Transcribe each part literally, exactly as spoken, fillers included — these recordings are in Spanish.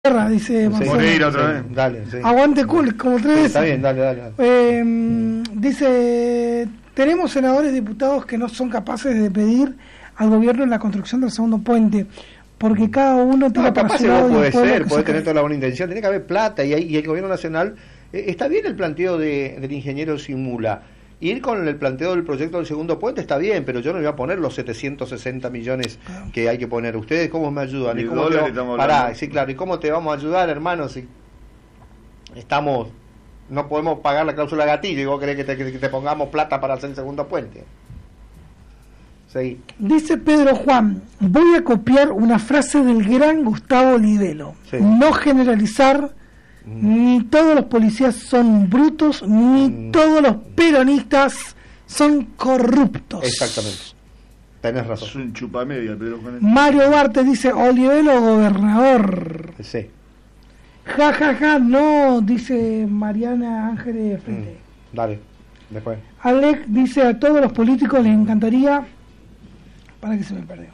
Dice Marcelo. Moreira otra vez. Dale, sí. Aguante cool, como tres veces. Está bien, dale, dale. dale. Eh, dice, tenemos senadores, diputados que no son capaces de pedir al gobierno la construcción del segundo puente, porque cada uno tira no, para capaz su lado. No puede ser, puede puede tener toda la buena intención, tiene que haber plata y, hay, y el gobierno nacional, eh, está bien el planteo de, del ingeniero Simula. Ir con el planteo del proyecto del segundo puente está bien, pero yo no voy a poner los setecientos sesenta millones que hay que poner. ¿Ustedes cómo me ayudan? ¿Y cómo te va... Pará, sí, claro, ¿y cómo te vamos a ayudar, hermano? Si estamos, no podemos pagar la cláusula gatillo y vos querés que te, que te pongamos plata para hacer el segundo puente. Sí. Dice Pedro Juan, voy a copiar una frase del gran Gustavo Libelo. Sí. No generalizar. Ni todos los policías son brutos, ni mm. todos los peronistas son corruptos. Exactamente. Tenés razón. Es un chupamedia, Pedro Juan. Mario Bartes dice, Olivelo gobernador. Sí. Ja, ja, ja, no, dice Mariana Ángeles de Frente. Mm. Dale, después. Alec dice, a todos los políticos les encantaría... Para que se me perdió.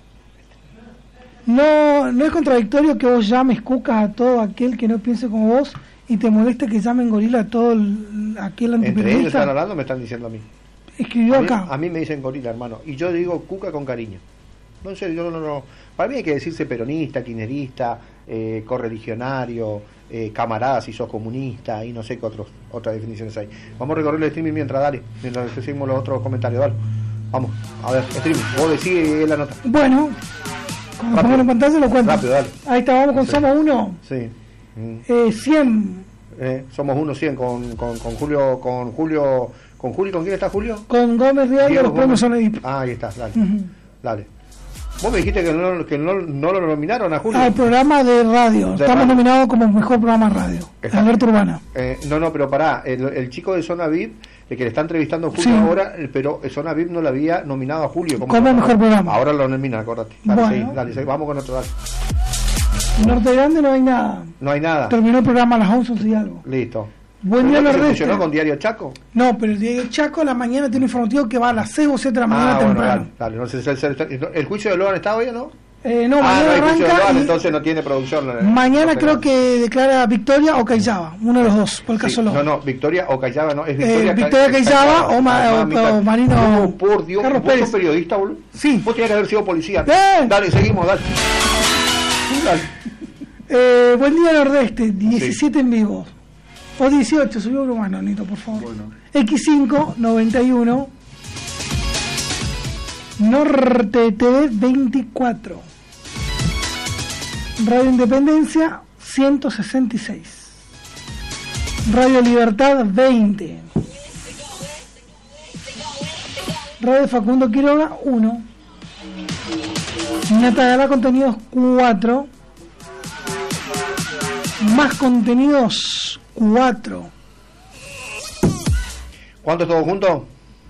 No, no es contradictorio que vos llames cucas a todo aquel que no piense como vos y te moleste que llamen gorila a todo el, aquel antiperiodista. ¿Entre ellos están hablando me están diciendo a mí? Escribió a mí, acá. A mí me dicen gorila, hermano, y yo digo cuca con cariño. No sé, yo no, no. Para mí hay que decirse peronista, kirchnerista, eh, correligionario, eh, camarada si sos comunista y no sé qué otros otras definiciones hay. Vamos a recorrer el streaming mientras, dale, mientras seguimos los otros comentarios, dale. Vamos, a ver, streaming, vos decís la nota. Bueno. Cuando pongan en pantalla lo cuento. Rápido, dale. Ahí está, vamos con sí. Somos Uno. Sí. Mm. Eh, cien. Eh, somos Uno, cien con, con, con Julio, con Julio, con Julio, ¿con quién está Julio? Con Gómez Real y los premios Sonedip. Ah, ahí está, dale. Uh-huh. Dale. Vos me dijiste que no, que no, no lo nominaron a Julio. Al programa de radio. De Estamos radio. nominados como mejor programa de radio. Está. Alberto Urbana. Eh, no, no, pero pará, el, el chico de Zona V I P, el que le está entrevistando a Julio sí. ahora, pero Zona V I P no le había nominado a Julio. Como, como mejor programa. Ahora lo nomina, acordate. Dale, bueno. sí, dale, sí, vamos con otro, dale. Norte Grande no hay nada. No hay nada. Terminó el programa a las once y algo. Listo. Buen día, Nordeste. ¿Funcionó con Diario Chaco? No, pero el Diario Chaco a la mañana tiene un informativo que va a las seis o siete de la mañana ah, temprano. Bueno, dale, dale. No sé, el, el, el juicio de Loan está hoy o no? Eh, no, ah, mañana no, el juicio de arranca. Loan, y entonces no tiene producción. No, mañana no creo no. que declara Victoria o Callaba, uno de los dos, por el sí, caso Loan. No, no, Victoria o Callaba, no, es Victoria. Eh, Victoria Callaba o, ma, o, o Marino. No, por Dios, Carlos ¿vos Pérez. sos periodista, boludo? Sí. Vos tenías que haber sido policía. ¡Eh! Dale, seguimos, dale. dale. Eh, buen día, Nordeste, diecisiete sí. en vivo. O dieciocho, subió uno más, Nito, por favor. Bueno. equis cinco, noventa y uno. Norte T V, veinticuatro. Radio Independencia, ciento sesenta y seis. Radio Libertad, veinte. Radio Facundo Quiroga, uno. Natagala Contenidos, cuatro. Más Contenidos, cuatro. ¿Cuánto es todo junto?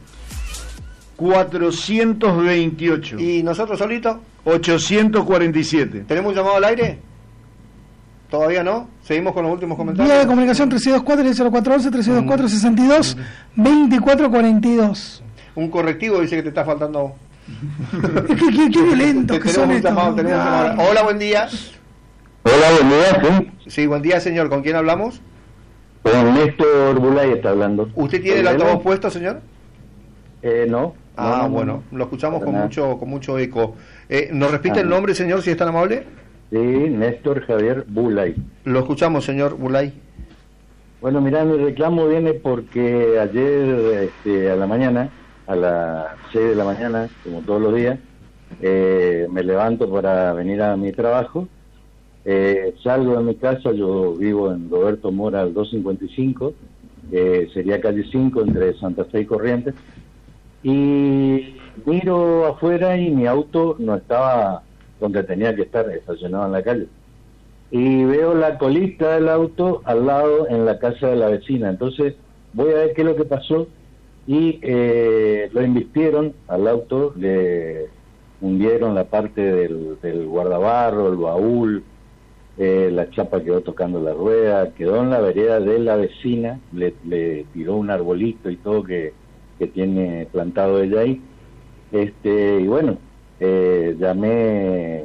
cuatrocientos veintiocho. ¿Y nosotros solitos? ochocientos cuarenta y siete. ¿Tenemos un llamado al aire? ¿Todavía no? Seguimos con los últimos comentarios. Vía de comunicación tres dos cuatro, cero cuatro once, tres dos cuatro, seis dos, veinticuatro cuarenta y dos. Un correctivo dice que te está faltando. Es que qué, qué violento que son estos. Llamado, tenemos llamado. Hola, buen día. Hola, buen día, sí. Sí, buen día, señor. ¿Con quién hablamos? Con Néstor Bulay está hablando. ¿Usted tiene el altavoz puesto, señor? Eh, no. Ah, no, bueno, lo escuchamos con nada. mucho con mucho eco. Eh, ¿Nos repite ah, el nombre, señor, si es tan amable? Sí, Néstor Javier Bulay. Lo escuchamos, señor Bulay. Bueno, mirá, mi reclamo viene porque ayer este, a la mañana, a las seis de la mañana, como todos los días, eh, me levanto para venir a mi trabajo. Eh, salgo de mi casa, yo vivo en Roberto Mora al doscientos cincuenta y cinco, eh, sería calle cinco entre Santa Fe y Corrientes, y miro afuera y mi auto no estaba donde tenía que estar, estacionado en la calle, y veo la colista del auto al lado en la casa de la vecina. Entonces voy a ver qué es lo que pasó, y eh, lo invistieron al auto, le hundieron la parte del, del guardabarro, el baúl. Eh, la chapa quedó tocando la rueda, quedó en la vereda de la vecina, le, le tiró un arbolito y todo que, que tiene plantado ella ahí. Este, y bueno, eh, llamé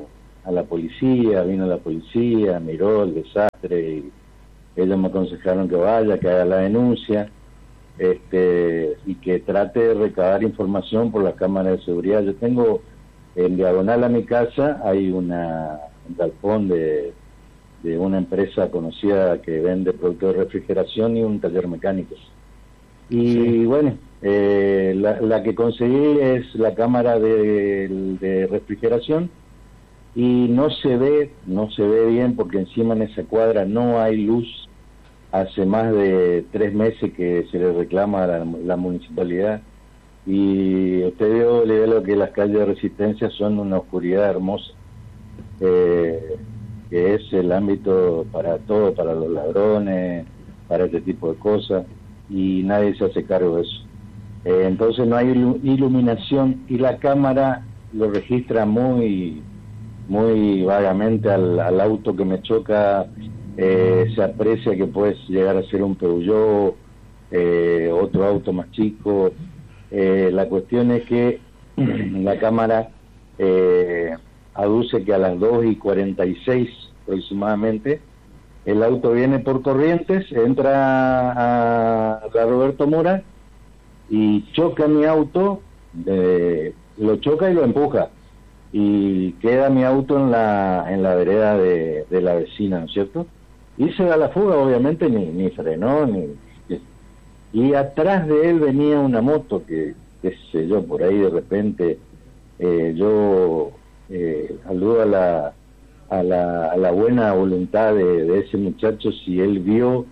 a la policía, vino la policía, miró el desastre y ellos me aconsejaron que vaya, que haga la denuncia, este, y que trate de recabar información por las cámaras de seguridad. Yo tengo en diagonal a mi casa, hay una, un galpón de, de una empresa conocida que vende productos de refrigeración y un taller mecánico. Y sí. bueno, eh, la, la que conseguí es la cámara de, de refrigeración y no se ve, no se ve bien porque encima en esa cuadra no hay luz. Hace más de tres meses que se le reclama a la, la municipalidad y usted vio, le veo que las calles de Resistencia son una oscuridad hermosa, eh, que es el ámbito para todo, para los ladrones, para este tipo de cosas, y nadie se hace cargo de eso. Eh, entonces no hay iluminación y la cámara lo registra muy muy vagamente al, al auto que me choca. Eh, se aprecia que puede llegar a ser un Peugeot, eh, otro auto más chico. Eh, la cuestión es que la cámara eh, aduce que a las dos y cuarenta y seis aproximadamente el auto viene por Corrientes, entra a la Roberto Mora y choca mi auto, eh, lo choca y lo empuja y queda mi auto en la en la vereda de, de la vecina, ¿no es cierto? Y se da la fuga, obviamente ni, ni frenó, ni, y atrás de él venía una moto que, qué sé yo, por ahí de repente eh, yo eh, saludo a la, a la a la buena voluntad de, de ese muchacho, si él vio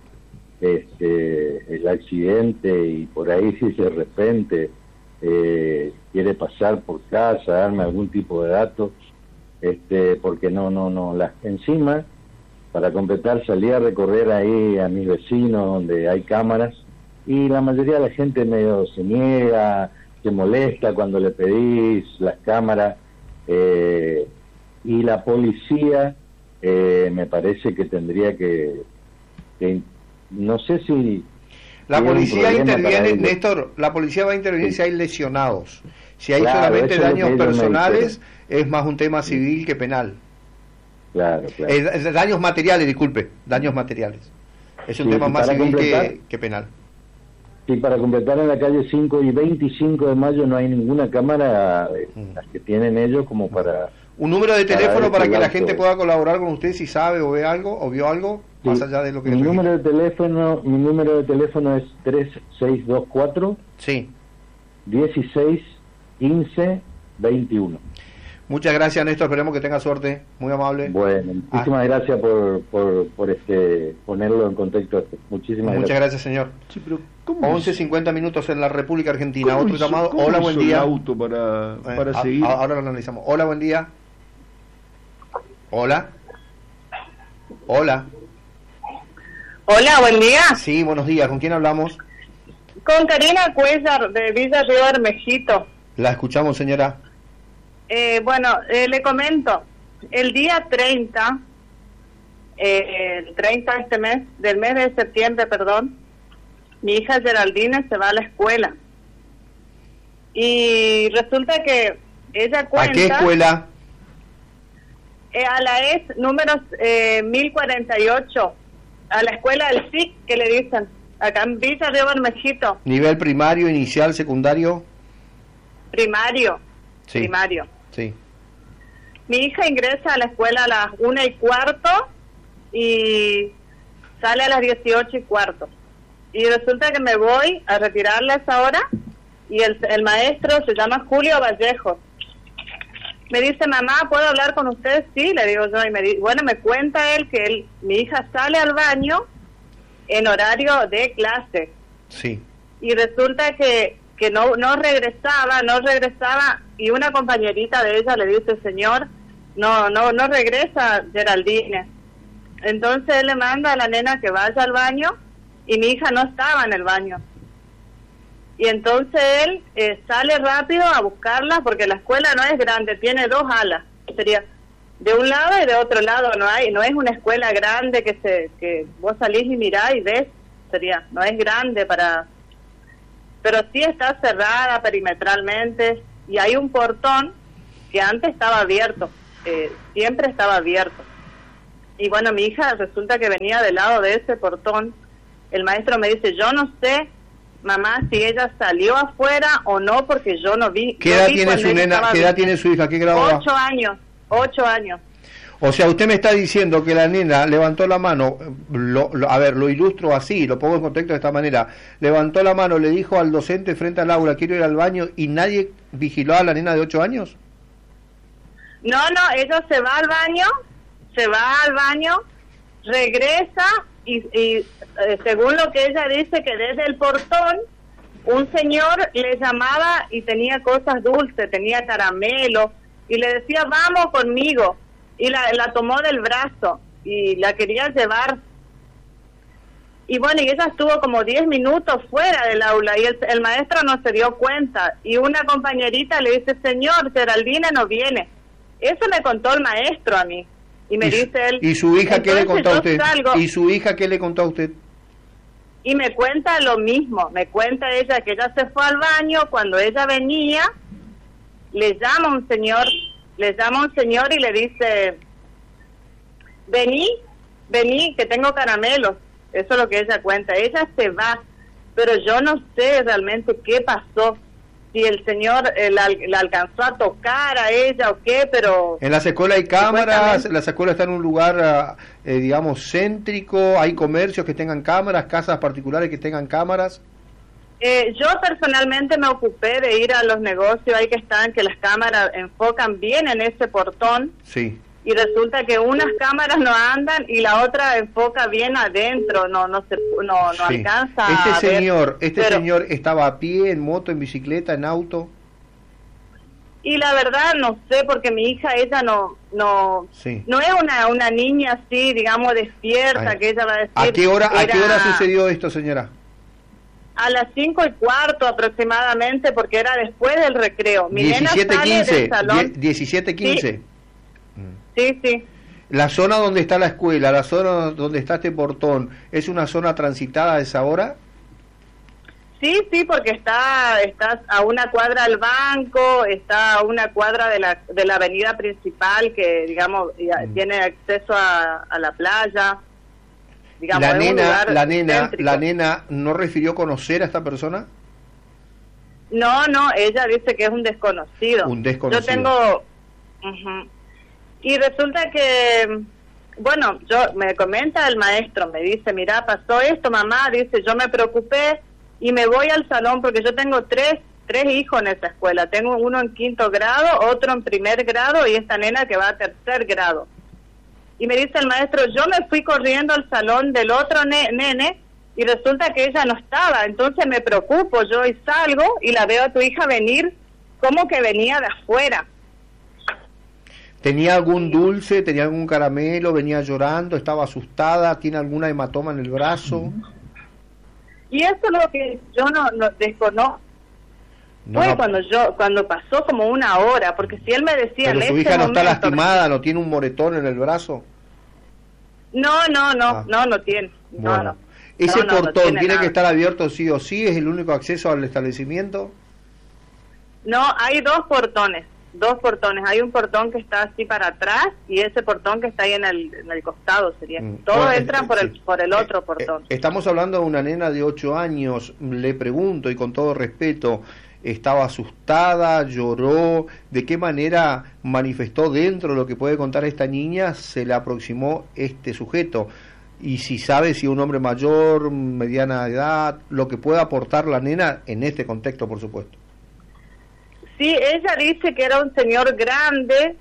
este el accidente y por ahí si de repente eh, quiere pasar por casa, darme algún tipo de dato, este porque no, no, no, las encima. Para completar, salí a recorrer ahí a mis vecinos donde hay cámaras y la mayoría de la gente medio se niega, se molesta cuando le pedís las cámaras, eh, y la policía eh, me parece que tendría que, que no sé si... La policía interviene, Néstor, la policía va a intervenir sí. si hay lesionados. Si hay claro, solamente daños personales, es más un tema civil que penal. Claro, claro. Eh, daños materiales, disculpe, daños materiales. Es un sí, tema más civil que, que penal. Sí, para completar, en la calle cinco y veinticinco de mayo no hay ninguna cámara, eh, mm. las que tienen ellos, como para... Un número de teléfono para, para que la gente pueda colaborar con usted si sabe o ve algo, o vio algo, sí. más allá de lo que... Mi número de teléfono mi número de teléfono es tres seis dos cuatro sí. dieciséis quince veintiuno. Muchas gracias, Néstor, esperemos que tenga suerte, muy amable. Bueno, muchísimas ah. gracias por, por, por este ponerlo en contexto. Muchísimas Muchas gracias. gracias, señor. Sí, pero once cincuenta minutos en la República Argentina. Otro hizo, llamado. Hola, buen día. El auto para, para eh, seguir. A, ahora lo analizamos. Hola, buen día. Hola. Hola. Hola, buen día. Sí, buenos días. ¿Con quién hablamos? Con Karina Cuellar, de Villa Río Hermejito. La escuchamos, señora. Eh, bueno, eh, le comento, el día treinta, eh, el treinta de este mes, del mes de septiembre, perdón, mi hija Geraldine se va a la escuela. Y resulta que ella cuenta... ¿A qué escuela? Eh, a la E S número eh, mil cuarenta y ocho, a la escuela del S I C, que le dicen, acá en Villa Río Bermejito. ¿Nivel primario, inicial, secundario? Primario, sí. primario. Sí. Mi hija ingresa a la escuela a las una y cuarto y sale a las dieciocho y cuarto. Y resulta que me voy a retirarla a esa hora y el, el maestro se llama Julio Vallejo. Me dice, mamá, ¿puedo hablar con usted? Sí, le digo yo. Y me di, bueno, me cuenta él que él, mi hija sale al baño en horario de clase. Sí. Y resulta que, que no, no regresaba, no regresaba, y una compañerita de ella le dice, señor, no, no, no regresa Geraldine. Entonces él le manda a la nena que vaya al baño, y mi hija no estaba en el baño. Y entonces él eh, sale rápido a buscarla, porque la escuela no es grande, tiene dos alas, sería de un lado y de otro lado, no hay, no es una escuela grande que se que vos salís y mirás y ves, sería, no es grande para, pero sí está cerrada perimetralmente, y hay un portón que antes estaba abierto. eh, siempre estaba abierto. Y bueno, mi hija resulta que venía del lado de ese portón. El maestro me dice, yo no sé, mamá, si ella salió afuera o no, porque yo no vi. ¿Qué edad tiene su nena? ¿Qué edad tiene su hija? ¿Qué grado va? Ocho años, ocho años. O sea, usted me está diciendo que la nena levantó la mano, lo, lo, a ver, lo ilustro así, lo pongo en contexto de esta manera, levantó la mano, le dijo al docente frente al aula, quiero ir al baño, y nadie vigiló a la nena de ocho años. No, no, ella se va al baño, se va al baño, regresa y, y eh, según lo que ella dice, que desde el portón un señor le llamaba y tenía cosas dulces, tenía caramelo, y le decía, vamos conmigo. Y la, la tomó del brazo y la quería llevar. Y bueno, y ella estuvo como diez minutos fuera del aula y el, el maestro no se dio cuenta. Y una compañerita le dice, señor, Geraldine no viene. Eso me contó el maestro a mí. Y me ¿Y, dice él... ¿Y su hija qué le contó a usted? Salgo, ¿Y su hija qué le contó a usted? Y me cuenta lo mismo. Me cuenta ella que ella se fue al baño. Cuando ella venía, le llama un señor... Le llama un señor y le dice, vení, vení, que tengo caramelos. Eso es lo que ella cuenta. Ella se va, pero yo no sé realmente qué pasó. Si el señor eh, la, la alcanzó a tocar a ella o qué, pero... En las escuelas hay cámaras, las escuelas están en un lugar, eh, digamos, céntrico, hay comercios que tengan cámaras, casas particulares que tengan cámaras. Eh, yo personalmente me ocupé de ir a los negocios ahí que están, que las cámaras enfocan bien en ese portón. Sí. Y resulta que unas cámaras no andan y la otra enfoca bien adentro, no no se no, no sí. alcanza este a señor, ver. Este Pero, señor estaba a pie, en moto, en bicicleta, en auto. Y la verdad no sé, porque mi hija, ella no no sí. no es una una niña así, digamos, despierta, Ay. que ella va a decir... ¿A qué hora, era... ¿a qué hora sucedió esto, señora? A las cinco y cuarto aproximadamente, porque era después del recreo. Mi diecisiete nena sale quince, del salón. diecisiete quince. Sí, sí, sí. La zona donde está la escuela, la zona donde está este portón, ¿es una zona transitada a esa hora? Sí, sí, porque está está a una cuadra del banco, está a una cuadra de la de la avenida principal que, digamos, mm. tiene acceso a, a la playa. Digamos, la nena, la nena, céntrico. la nena no refirió conocer a esta persona. No, no, ella dice que es un desconocido. Un desconocido. Yo tengo, uh-huh. Y resulta que, bueno, yo me comenta el maestro, me dice, mira, pasó esto, mamá, dice, yo me preocupé y me voy al salón porque yo tengo tres, tres hijos en esa escuela. Tengo uno en quinto grado, otro en primer grado y esta nena que va a tercer grado. Y me dice el maestro, yo me fui corriendo al salón del otro ne nene y resulta que ella no estaba. Entonces me preocupo yo y salgo y la veo a tu hija venir como que venía de afuera. ¿Tenía algún dulce, tenía algún caramelo, venía llorando, estaba asustada, tiene alguna hematoma en el brazo? Y eso es lo que yo no, no desconozco. No, Fue no. cuando yo cuando pasó como una hora, porque si él me decía... Pero en su este hija no está momento, lastimada, no tiene un moretón en el brazo. No, no, no, Ah. no, no tiene. No, Bueno. no. Ese No, no, no portón tiene tiene nada. que estar abierto sí o sí, es el único acceso al establecimiento. No, hay dos portones, dos portones. Hay un portón que está así para atrás y ese portón que está ahí en el, en el costado sería. Mm. Todos Bueno, entran eh, por sí. el por el otro Eh, portón. eh, estamos hablando de una nena de ocho años. Le pregunto y con todo respeto, ¿estaba asustada, lloró? ¿De qué manera manifestó dentro de lo que puede contar esta niña se le aproximó este sujeto? Y si sabe si un hombre mayor, mediana edad, lo que pueda aportar la nena en este contexto, por supuesto. Sí, ella dice que era un señor grande,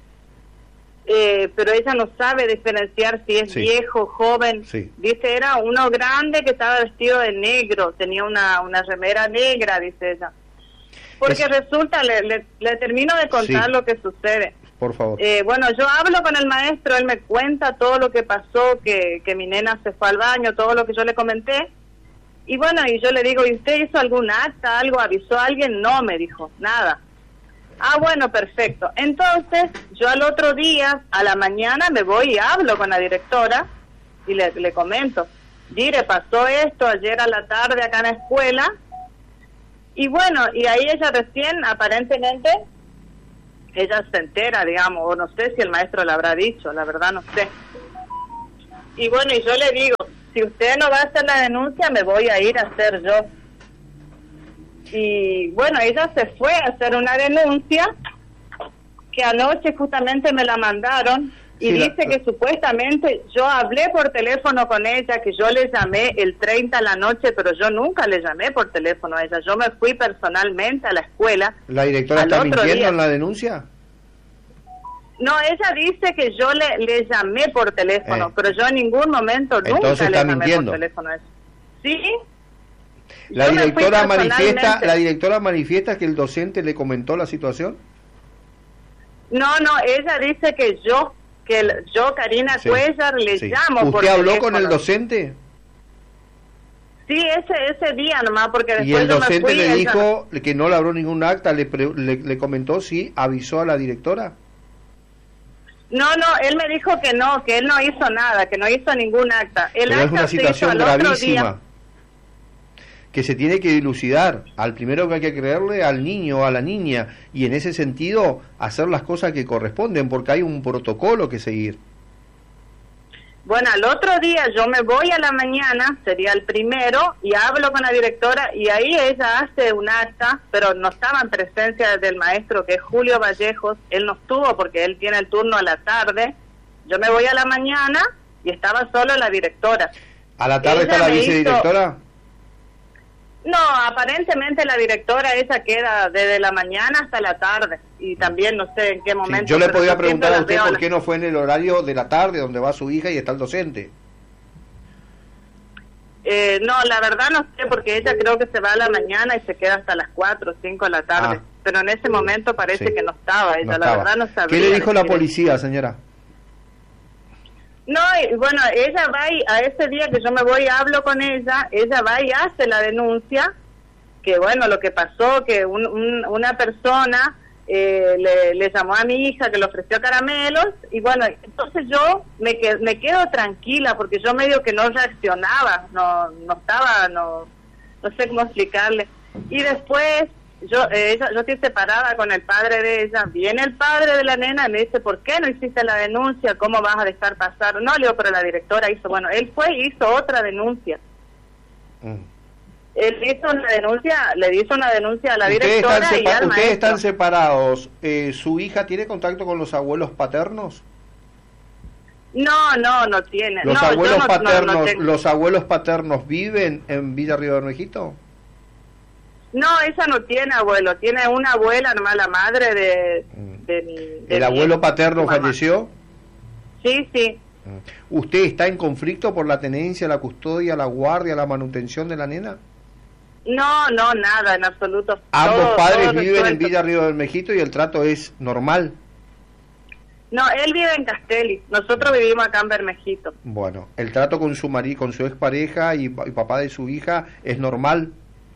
eh, pero ella no sabe diferenciar si es Sí. viejo, joven. Sí. Dice, era uno grande que estaba vestido de negro, tenía una, una remera negra, dice ella. Porque Es- resulta, le, le, le termino de contar Sí. lo que sucede. Por favor. Eh, bueno, yo hablo con el maestro, él me cuenta todo lo que pasó, que, que mi nena se fue al baño, todo lo que yo le comenté. Y bueno, y yo le digo, ¿y usted hizo algún acta, algo, avisó a alguien? No, me dijo, nada. Ah, bueno, perfecto. Entonces, yo al otro día, a la mañana, me voy y hablo con la directora y le, le comento, dire, pasó esto ayer a la tarde acá en la escuela. Y bueno, y ahí ella recién, aparentemente, ella se entera, digamos, o no sé si el maestro le habrá dicho, la verdad no sé. Y bueno, y yo le digo, si usted no va a hacer la denuncia, me voy a ir a hacer yo. Y bueno, ella se fue a hacer una denuncia, que anoche justamente me la mandaron, y sí, dice la... que supuestamente yo hablé por teléfono con ella, que yo le llamé el treinta a la noche, pero yo nunca le llamé por teléfono a ella, yo me fui personalmente a la escuela. ¿La directora está mintiendo día. en la denuncia? No, ella dice que yo le, le llamé por teléfono, eh. pero yo en ningún momento nunca le llamé mintiendo. por teléfono a ella. ¿Sí? La yo directora manifiesta, la directora manifiesta que el docente le comentó la situación. No, no, ella dice que yo, que el, yo, Karina sí, Cuellar, le sí. llamo por ¿Usted habló teléfono. con el docente? Sí, ese ese día nomás, porque después y el yo docente me fui, le dijo no... que no labró ningún acta, le, pre, le, le comentó si avisó a la directora. No, no, él me dijo que no, que él no hizo nada, que no hizo ningún acta. El Pero acta es una situación gravísima que se tiene que dilucidar. Al primero que hay que creerle al niño o a la niña, y en ese sentido hacer las cosas que corresponden, porque hay un protocolo que seguir. Bueno, al otro día yo me voy a la mañana, sería el primero, y hablo con la directora, y ahí ella hace un acta, pero no estaba en presencia del maestro, que es Julio Vallejos. Él no estuvo porque él tiene el turno a la tarde. Yo me voy a la mañana y estaba solo la directora. ¿A la tarde ella está la vicedirectora? Hizo... No, aparentemente la directora esa queda desde la mañana hasta la tarde, y también no sé en qué momento. Sí, yo le podía preguntar a usted por qué no fue en el horario de la tarde donde va su hija y está el docente. Eh, no, la verdad no sé, porque ella creo que se va a la mañana y se queda hasta las cuatro o cinco de la tarde, ah, pero en ese momento parece sí, que no estaba ella, no estaba. La verdad no sabía. ¿Qué le dijo la policía, señora? No, y bueno, ella va y a ese día que yo me voy y hablo con ella, ella va y hace la denuncia, que bueno, lo que pasó, que un, un, una persona eh, le, le llamó a mi hija, que le ofreció caramelos, y bueno, entonces yo me, qued, me quedo tranquila, porque yo medio que no reaccionaba, no no estaba, no no sé cómo explicarle. Y después, yo eh, ella, yo estoy separada con el padre de ella, viene el padre de la nena y me dice, ¿por qué no hiciste la denuncia? ¿Cómo vas a dejar pasar? No, le digo, pero la directora hizo, bueno, él fue y hizo otra denuncia. Mm. Él hizo una denuncia, le hizo una denuncia a la directora y al maestro. ¿Ustedes están separados? Eh, ¿Su hija tiene contacto con los abuelos paternos? No, no, no tiene. ¿Los no, abuelos no, paternos, no, no los abuelos paternos viven en Villa Río Bermejito? No, ella no tiene abuelo, tiene una abuela, nomás la madre de, de mi... De ¿El mi abuelo paterno falleció? Sí, sí. ¿Usted está en conflicto por la tenencia, la custodia, la guardia, la manutención de la nena? No, no, nada, en absoluto. ¿Ambos todo, padres todo viven resuelto. en Villa Río Bermejito y el trato es normal? No, él vive en Castelli, nosotros vivimos acá en Bermejito. Bueno, ¿el trato con su marido, con su expareja y, y papá de su hija es normal?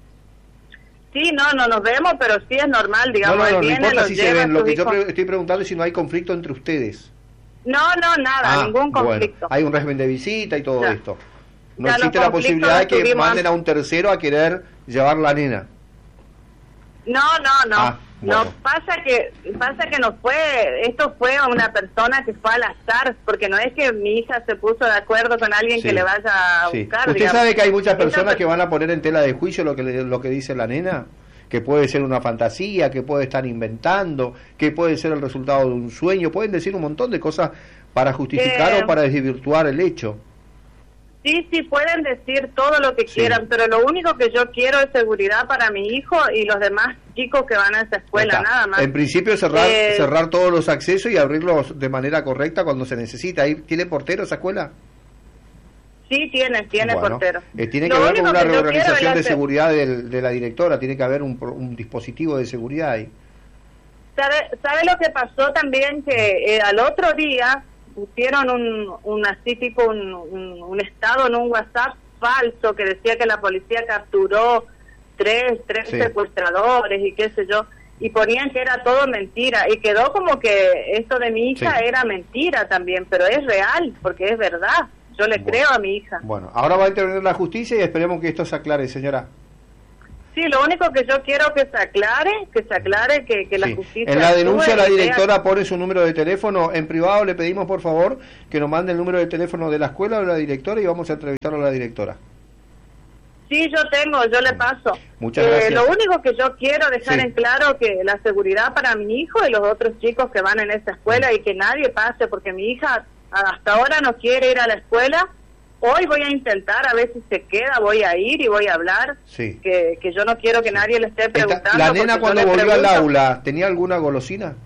Sí, no, no nos vemos, pero sí es normal, digamos. No, no, no, él no viene, importa si se ven, lo que yo hijos. pre estoy preguntando es si no hay conflicto entre ustedes. No, no, nada, Ah, ningún conflicto. Bueno, hay un régimen de visita y todo Ya. esto. No Ya, existe los la posibilidad de que conflictos los manden a un tercero a querer llevar la nena. No, no, no. Ah, bueno. No, pasa que pasa que no fue, esto fue una persona que fue al azar, porque no es que mi hija se puso de acuerdo con alguien Sí. que le vaya a Sí. buscar. ¿Usted digamos. sabe que hay muchas personas Entonces, que van a poner en tela de juicio lo que le- lo que dice la nena? Que puede ser una fantasía, que puede estar inventando, que puede ser el resultado de un sueño, pueden decir un montón de cosas para justificar Eh, o para desvirtuar el hecho. Sí, sí, pueden decir todo lo que Sí. quieran, pero lo único que yo quiero es seguridad para mi hijo y los demás chicos que van a esa escuela, Está. nada más. En principio cerrar Eh, cerrar todos los accesos y abrirlos de manera correcta cuando se necesita. ¿Ahí ¿Tiene portero esa escuela? Sí, tiene, tiene Bueno, portero. eh, tiene Lo que ver único con una que yo quiero reorganización es de la- seguridad del- de la directora, tiene que haber un, pro- un dispositivo de seguridad ahí. ¿Sabe, ¿Sabe lo que pasó también? Que eh, al otro día pusieron un, un así tipo un, un, un estado en un WhatsApp falso que decía que la policía capturó tres, tres Sí. secuestradores y qué sé yo, y ponían que era todo mentira, y quedó como que esto de mi hija Sí. era mentira también, pero es real, porque es verdad, yo le Bueno. creo a mi hija. Bueno, ahora va a intervenir la justicia y esperemos que esto se aclare, señora. Sí, lo único que yo quiero que se aclare, que se aclare que, que la Sí. justicia... En la denuncia actúe la y directora vea- pone su número de teléfono. En privado le pedimos por favor que nos mande el número de teléfono de la escuela o de la directora y vamos a entrevistarlo a la directora. Sí, yo tengo, yo le paso. Muchas Eh, gracias. Lo único que yo quiero dejar Sí. en claro que la seguridad para mi hijo y los otros chicos que van en esta escuela y que nadie pase, porque mi hija hasta ahora no quiere ir a la escuela. Hoy voy a intentar, a ver si se queda, voy a ir y voy a hablar. Sí. Que, que yo no quiero que nadie le esté Esta- preguntando. la porque nena yo cuando le volvió al pregunto. aula, ¿tenía alguna golosina?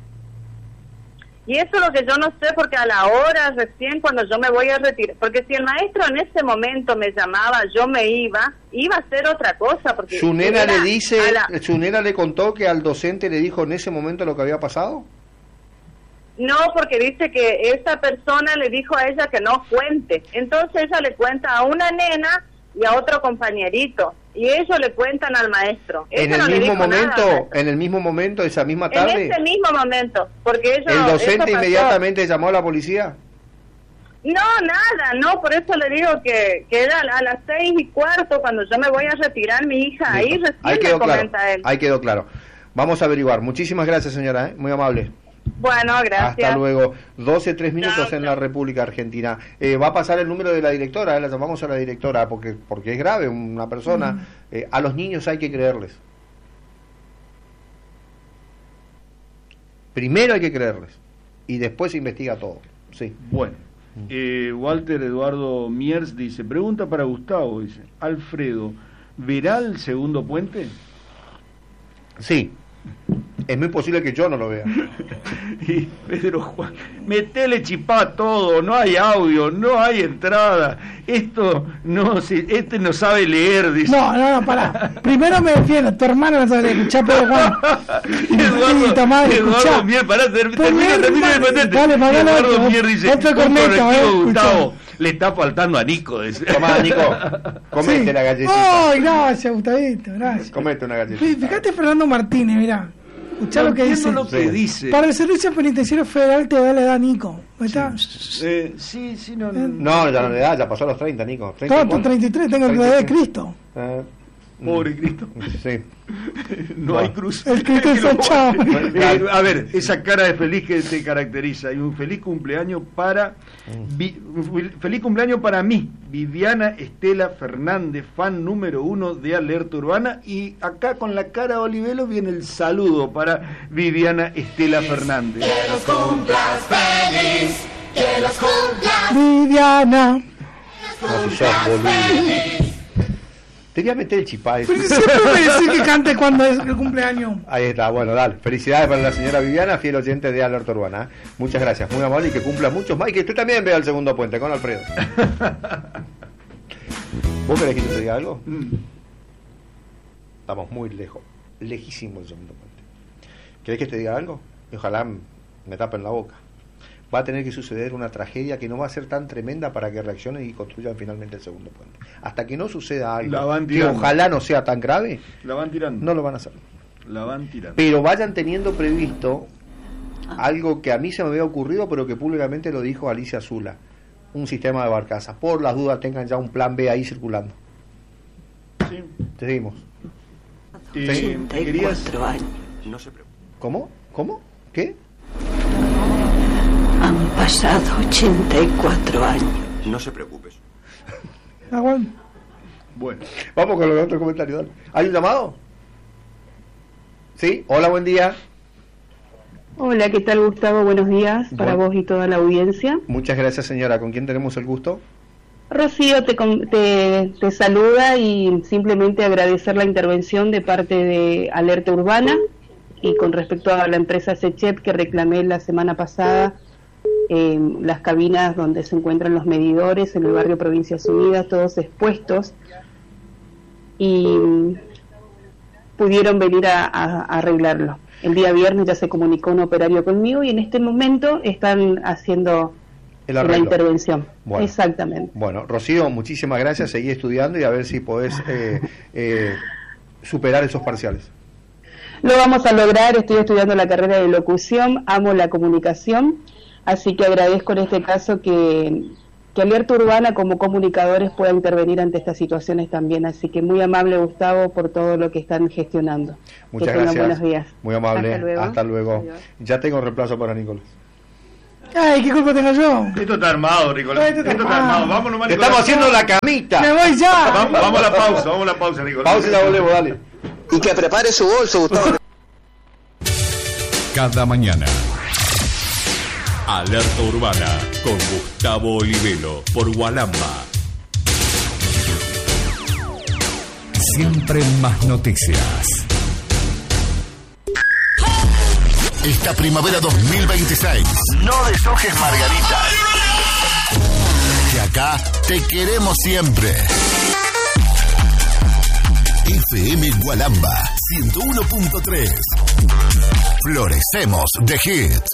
Y eso es lo que yo no sé, porque a la hora recién cuando yo me voy a retirar, porque si el maestro en ese momento me llamaba, yo me iba, iba a hacer otra cosa. Porque ¿Su nena era le dice, a la- su nena le contó que al docente le dijo en ese momento lo que había pasado? No, porque dice que esa persona le dijo a ella que no cuente. Entonces ella le cuenta a una nena y a otro compañerito. Y ellos le cuentan al maestro. En Ella el no le mismo dijo nada al momento, maestro. en el mismo momento, esa misma tarde, En ese mismo momento. Porque ellos, el eso docente pasó. inmediatamente llamó a la policía. No, nada, no, por eso le digo que, que era a las seis y cuarto cuando yo me voy a retirar mi hija. Ahí Listo. recién Ahí me quedó claro. comenta él. Ahí quedó claro. Vamos a averiguar. Muchísimas gracias, señora, ¿eh? Muy amable. Bueno, gracias. Hasta luego. doce, tres minutos Chao, en la chao. República Argentina. Eh, va a pasar el número de la directora, eh, la llamamos a la directora porque porque es grave una persona. Mm. Eh, a los niños hay que creerles. Primero hay que creerles y después se investiga todo. Sí. Bueno, eh, Walter Eduardo Miers dice, pregunta para Gustavo, dice, Alfredo, ¿verá el segundo puente? Sí. Es muy posible que yo no lo vea. Y Pedro Juan, metele chipá todo, no hay audio, no hay entrada, esto no se, este no sabe leer, dice. No, no, no, pará. Primero me defiendo, tu hermano no sabe escuchar, Pedro Juan. Eduardo, Puta madre, Eduardo escuchá. Mier, pará, ter- Pues termina, Mier, termina de dale, meterte. dale, mandale Eduardo otro, Mier dice, otro un corneto, correctivo, eh, escuchá. Gustavo, le está faltando a Nico, dice. Tomá, Nico, comete Sí. la galletita. Ay, gracias, Gustavito, gracias. Comete una galletita. Fí- Fíjate Fernando Martínez, mirá. Escuchá No lo que dice. entiendo lo que Sí. dice. Para el Servicio Penitenciario Federal te da la edad, Nico. ¿No está? Eh, sí, sí, no, Eh, No, ya no le da, ya pasó a los treinta, Nico. ¿treinta y Claro, tú cuánto? treinta y tres, tengo la edad de Cristo. Eh, Pobre Cristo. Sí. No Bueno. hay cruz. El Cristo ensanchado. Eh, a ver, esa cara de feliz que te caracteriza. Y un feliz cumpleaños para. Vi- feliz cumpleaños para mí, Viviana Estela Fernández, fan número uno de Alerta Urbana. Y acá con la cara de Olivelo viene el saludo para Viviana Estela Fernández. Viviana. No, si sos boludo. Te voy a meter el chipá ese. Pero siempre me decís que cante cuando es el cumpleaños. Ahí está, bueno, dale. Felicidades para la señora Viviana, fiel oyente de Alerta Urbana. ¿eh? Muchas gracias, muy amable y que cumpla muchos más. Y que usted también vea el segundo puente con Alfredo. ¿Vos querés que yo te diga algo? Mm. Estamos muy lejos, lejísimo del segundo puente. ¿Querés que te diga algo? Y ojalá m- me tapen la boca. Va a tener que suceder una tragedia que no va a ser tan tremenda para que reaccionen y construyan finalmente el segundo puente. Hasta que no suceda La algo van que tirando. ojalá no sea tan grave, La van tirando. no lo van a hacer. La van tirando. Pero vayan teniendo previsto algo que a mí se me había ocurrido, pero que públicamente lo dijo Alicia Zula, un sistema de barcazas. Por las dudas tengan ya un plan B ahí circulando. Sí. Te seguimos. Eh, ochenta y querías- cuatro años. No se preocupe. ¿Cómo? ¿Cómo? ¿Qué? Han pasado ochenta y cuatro años. No se preocupe. Ah, bueno. Bueno. Vamos con los otros comentarios. Dale. ¿Hay un llamado? ¿Sí? Hola, buen día. Hola, ¿qué tal, Gustavo? Buenos días para Bueno. vos y toda la audiencia. Muchas gracias, señora. ¿Con quién tenemos el gusto? Rocío te, con- te, te saluda y simplemente agradecer la intervención de parte de Alerta Urbana y con respecto a la empresa Sechet que reclamé la semana pasada eh, las cabinas donde se encuentran los medidores en el barrio Provincias Unidas, todos expuestos, y mm, pudieron venir a, a- a arreglarlo. El día viernes ya se comunicó un operario conmigo y en este momento están haciendo El la arreglo. intervención. Bueno. Exactamente. Bueno, Rocío, muchísimas gracias. Seguí estudiando y a ver si podés eh, eh, superar esos parciales. Lo vamos a lograr, estoy estudiando la carrera de locución, amo la comunicación, así que agradezco en este caso que que Alerta Urbana como comunicadores pueda intervenir ante estas situaciones también. Así que muy amable, Gustavo, por todo lo que están gestionando. Muchas que tengan gracias. Buenos días. Muy amable. Hasta luego. Hasta luego. Adiós. Ya tengo reemplazo para Nicolás. Ay, ¿qué culpa tengo yo? Esto está armado, Nicolás. Esto Esto está está armado. armado. Vámonos, Te Nicolás. estamos haciendo la camita. ¡Me voy ya! Vamos, vamos a la pausa, vamos a la pausa, Nicolás. Pausa y la volvemos, dale. Y que prepare su bolso, Gustavo. Cada mañana. Alerta Urbana con Gustavo Olivelo por Gualamba. Siempre más noticias. Esta primavera dos mil veintiséis. No deshojes margaritas. Que acá te queremos siempre. F M Gualamba ciento uno punto tres. Florecemos de hits.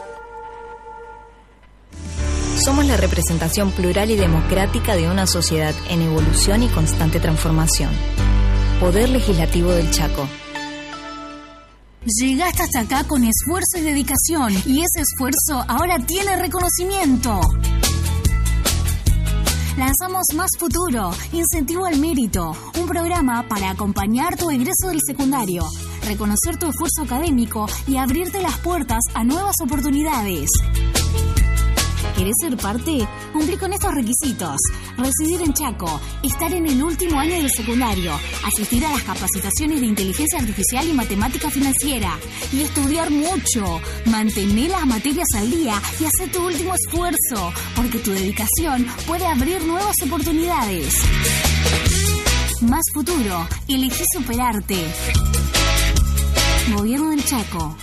Somos la representación plural y democrática de una sociedad en evolución y constante transformación. Poder Legislativo del Chaco. Llegaste hasta acá con esfuerzo y dedicación, y ese esfuerzo ahora tiene reconocimiento. Lanzamos Más Futuro, Incentivo al Mérito, un programa para acompañar tu egreso del secundario, reconocer tu esfuerzo académico y abrirte las puertas a nuevas oportunidades. ¿Querés ser parte? Cumplí con estos requisitos: residir en Chaco, estar en el último año del secundario, asistir a las capacitaciones de inteligencia artificial y matemática financiera, y estudiar mucho. Mantener las materias al día y hacer tu último esfuerzo, porque tu dedicación puede abrir nuevas oportunidades. Más Futuro, elegí superarte. Gobierno del Chaco.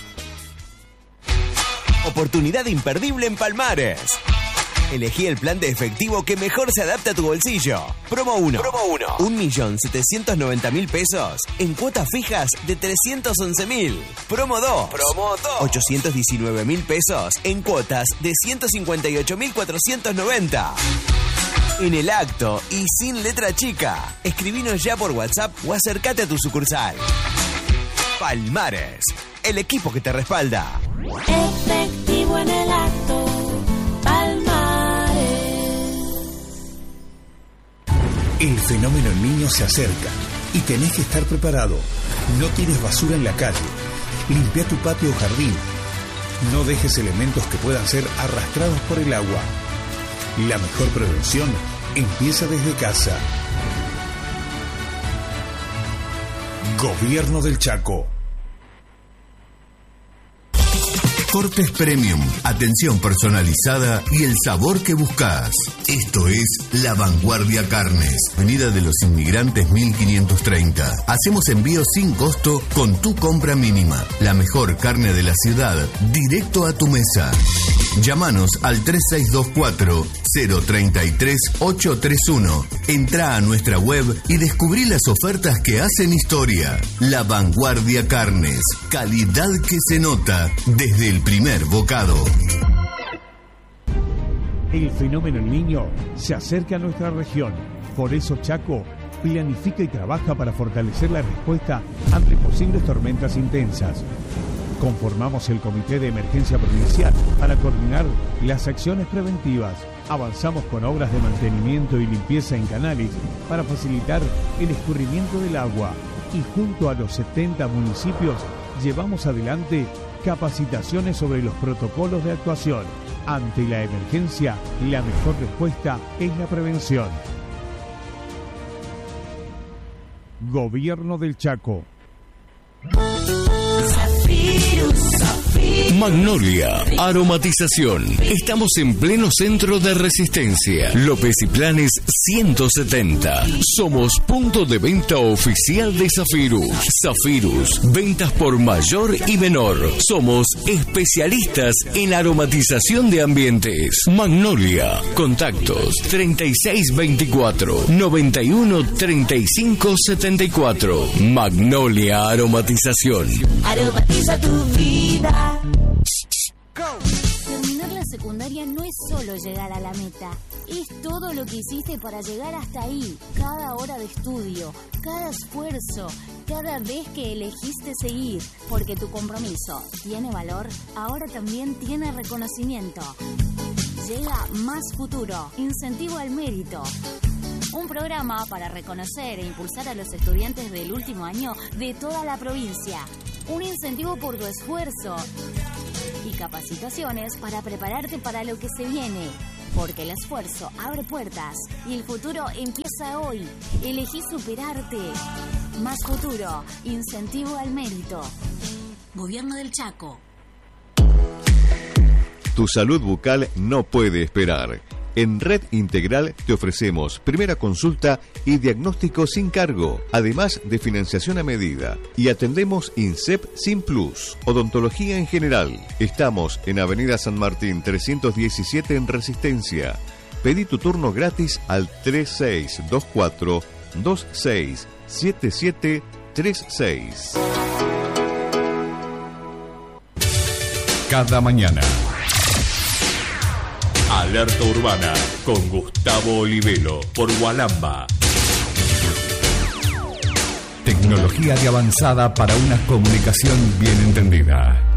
Oportunidad imperdible en Palmares. Elegí el plan de efectivo que mejor se adapta a tu bolsillo. Promo uno. Promo uno. un millón setecientos noventa mil pesos en cuotas fijas de trescientos once mil. Promo dos. Promo dos. ochocientos diecinueve mil pesos en cuotas de ciento cincuenta y ocho mil cuatrocientos noventa. En el acto y sin letra chica. Escribinos ya por WhatsApp o acércate a tu sucursal. Palmares, el equipo que te respalda. Efectivo en el acto, Palmares. El fenómeno niño se acerca y tenés que estar preparado. No tires basura en la calle. Limpia tu patio o jardín. No dejes elementos que puedan ser arrastrados por el agua. La mejor prevención empieza desde casa. Gobierno del Chaco. Cortes Premium, atención personalizada y el sabor que buscas. Esto es La Vanguardia Carnes, Avenida de los Inmigrantes mil quinientos treinta. Hacemos envío sin costo con tu compra mínima. La mejor carne de la ciudad, directo a tu mesa. Llámanos al tres seis dos cuatro, cero tres tres, ocho tres uno. Entra a nuestra web y descubrí las ofertas que hacen historia. La Vanguardia Carnes, calidad que se nota desde el primer bocado. El fenómeno El Niño se acerca a nuestra región. Por eso Chaco planifica y trabaja para fortalecer la respuesta ante posibles tormentas intensas. Conformamos el Comité de Emergencia Provincial para coordinar las acciones preventivas. Avanzamos con obras de mantenimiento y limpieza en canales para facilitar el escurrimiento del agua. Y junto a los setenta municipios llevamos adelante capacitaciones sobre los protocolos de actuación. Ante la emergencia, la mejor respuesta es la prevención. Gobierno del Chaco. Magnolia, aromatización. Estamos en pleno centro de Resistencia. López y Planes ciento setenta. Somos punto de venta oficial de Zafirus. Zafirus, ventas por mayor y menor. Somos especialistas en aromatización de ambientes. Magnolia, contactos treinta y seis veinticuatro, noventa y uno treinta y cinco setenta y cuatro. Magnolia Aromatización. Aromatiza tu vida. Terminar la secundaria no es solo llegar a la meta, es todo lo que hiciste para llegar hasta ahí. Cada hora de estudio, cada esfuerzo, cada vez que elegiste seguir. Porque tu compromiso tiene valor, ahora también tiene reconocimiento. Llega Más Futuro, incentivo al mérito. Un programa para reconocer e impulsar a los estudiantes del último año de toda la provincia. Un incentivo por tu esfuerzo y capacitaciones para prepararte para lo que se viene. Porque el esfuerzo abre puertas y el futuro empieza hoy. Elegí superarte. Más Futuro, incentivo al mérito. Gobierno del Chaco. Tu salud bucal no puede esperar. En Red Integral te ofrecemos primera consulta y diagnóstico sin cargo, además de financiación a medida. Y atendemos INSEP sin plus, odontología en general. Estamos en Avenida San Martín trescientos diecisiete en Resistencia. Pedí tu turno gratis al tres seis dos cuatro dos seis siete siete tres seis. Cada mañana. Alerta Urbana con Gustavo Olivelo por Walamba. Tecnología de avanzada para una comunicación bien entendida.